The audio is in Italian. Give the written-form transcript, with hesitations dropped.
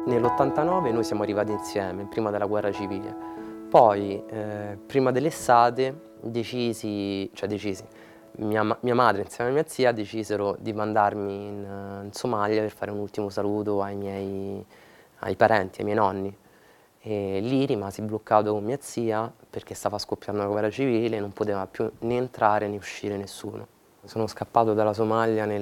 Nell'89 noi siamo arrivati insieme, prima della guerra civile. Poi, prima dell'estate, mia madre insieme a mia zia decisero di mandarmi in Somalia per fare un ultimo saluto ai parenti, ai miei nonni. E lì rimasi bloccato con mia zia perché stava scoppiando la guerra civile e non poteva più né entrare né uscire nessuno. Sono scappato dalla Somalia